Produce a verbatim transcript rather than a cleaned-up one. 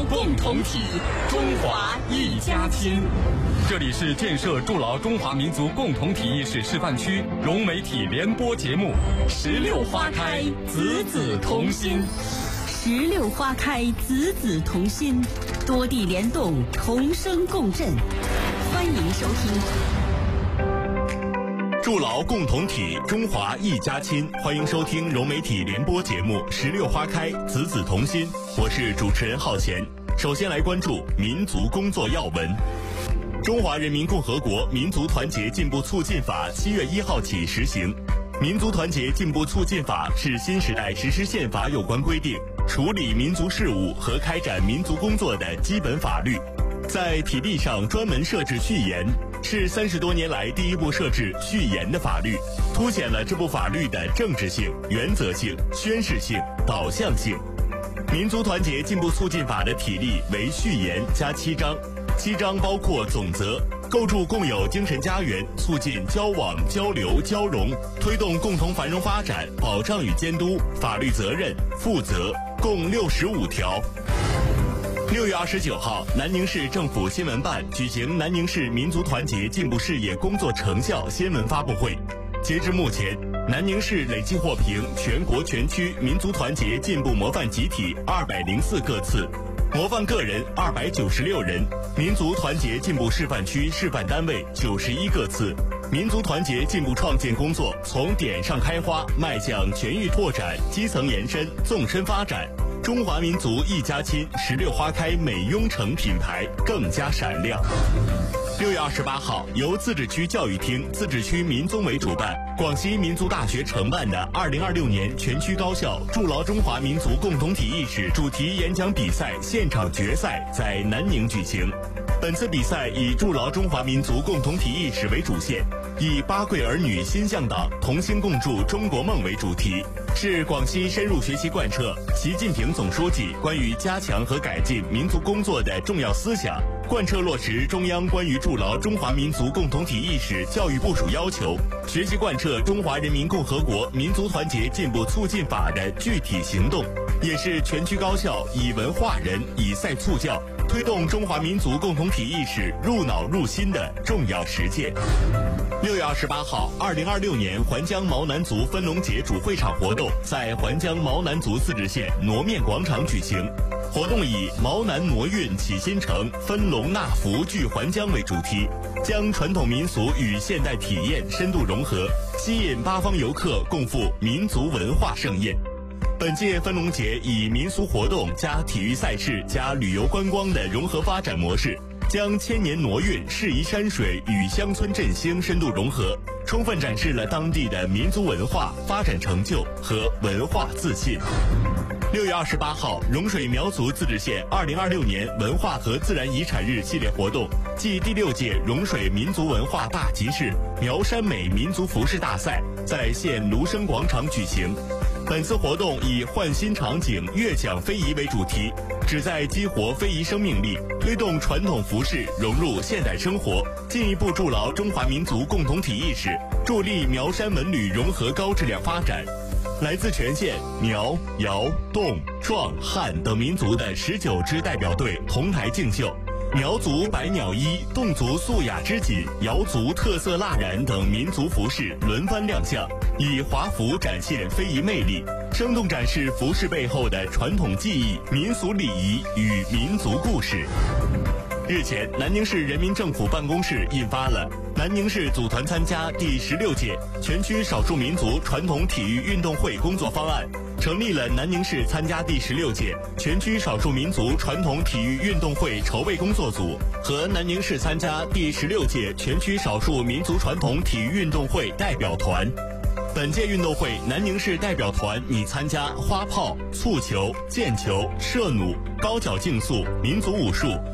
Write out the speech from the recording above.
共同体，中华一家亲。这里是建设筑牢中华民族共同体意识示范区融媒体联播节目《石榴花开，子子同心》。 石榴花开，子子同心，多地联动，同声共振。欢迎收听。 筑牢共同体，中华一家亲。欢迎收听融媒体联播节目《石榴花开，子子同心》。我是主持人浩贤。首先来关注民族工作要闻。中华人民共和国民族团结进步促进法七月一号起实行。民族团结进步促进法是新时代实施宪法有关规定、处理民族事务和开展民族工作的基本法律。在体例上专门设置序言，是三十多年来第一部设置序言的法律，凸显了这部法律的政治性、原则性、宣示性、导向性。民族团结进步促进法的体例为序言加七章，七章包括总则，构筑共有精神家园，促进交往、交流、交融，推动共同繁荣发展，保障与监督，法律责任、负责，共六十五条。六月二十九号，南宁市政府新闻办举行南宁市民族团结进步事业工作成效新闻发布会。截至目前，南宁市累计获评全国全区民族团结进步模范集体二百零四个次，模范个人二百九十六人，民族团结进步示范区示范单位九十一个次。民族团结进步创建工作从点上开花迈向全域拓展、基层延伸、纵深发展，中华民族一家亲石榴花开美雍城品牌更加闪亮。六月二十八号，由自治区教育厅、自治区民综委主办，广西民族大学承办的二零二六年全区高校筑牢中华民族共同体意识主题演讲比赛现场决赛在南宁举行。本次比赛以筑牢中华民族共同体意识为主线，以八贵儿女心向党，同心共筑中国梦为主题，是广西深入学习贯彻习近平总书记关于加强和改进民族工作的重要思想，贯彻落实中央关于筑牢中华民族共同体意识教育部署要求，学习贯彻中华人民共和国民族团结进步促进法的具体行动，也是全区高校以文化人、以赛促教，推动中华民族共同体意识入脑入心的重要实践。六月二十八号，二零二六年环江毛南族分龙节主会场活动在环江毛南族自治县挪面广场举行。活动以毛南挪运启新城，分龙纳福聚环江为主题，将传统民俗与现代体验深度融合，吸引八方游客共赴民族文化盛宴。本届分龙节以民俗活动加体育赛事加旅游观光的融合发展模式，将千年挪运、适宜山水与乡村振兴深度融合，充分展示了当地的民族文化发展成就和文化自信。六月二十八号，融水苗族自治县二零二六年文化和自然遗产日系列活动暨第六届融水民族文化大集市苗山美民族服饰大赛在县芦笙广场举行。本次活动以焕新场景、悦享非遗为主题，旨在激活非遗生命力，推动传统服饰融入现代生活，进一步筑牢中华民族共同体意识，助力苗山文旅融合高质量发展。来自全县苗、瑶、侗、壮、汉等民族的十九支代表队同台竞秀，苗族百鸟衣、侗族素雅织锦、瑶族特色蜡染等民族服饰轮番亮相，以华服展现非遗魅力，生动展示服饰背后的传统技艺、民俗礼仪与民族故事。日前，南宁市人民政府办公室印发了南宁市组团参加第十六届全区少数民族传统体育运动会工作方案，成立了南宁市参加第十六届全区少数民族传统体育运动会筹备工作组和南宁市参加第十六届全区少数民族传统体育运动会代表团。本届运动会南宁市代表团拟参加花炮、蹴球、毽球、射弩、高脚竞速、民族武术、